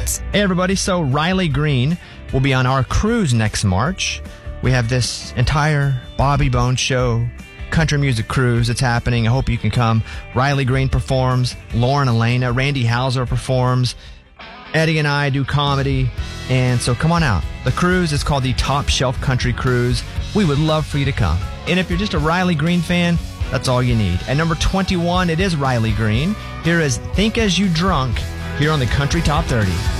Sports. Hey, everybody. So Riley Green will be on our cruise next March. We have this entire Bobby Bones Show country music cruise that's happening. I hope you can come. Riley Green performs. Lauren Elena. Randy Hauser performs. Eddie and I do comedy. And so come on out. The cruise is called the Top Shelf Country Cruise. We would love for you to come. And if you're just a Riley Green fan, that's all you need. At number 21, it is Riley Green. Here is Think As You Drunk here on the Country Top 30.